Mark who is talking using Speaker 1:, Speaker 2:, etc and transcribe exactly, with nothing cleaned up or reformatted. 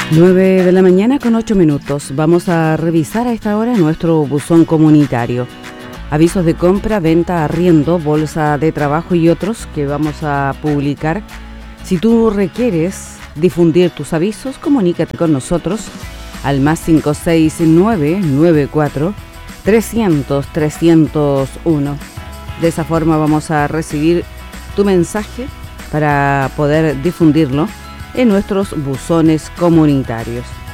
Speaker 1: nueve de la mañana con ocho minutos. Vamos a revisar a esta hora nuestro buzón comunitario. Avisos de compra, venta, arriendo, bolsa de trabajo y otros que vamos a publicar. Si tú requieres difundir tus avisos, comunícate con nosotros al más cinco seis nueve nueve cuatro trescientos trescientos uno. De esa forma vamos a recibir tu mensaje para poder difundirlo en nuestros buzones comunitarios.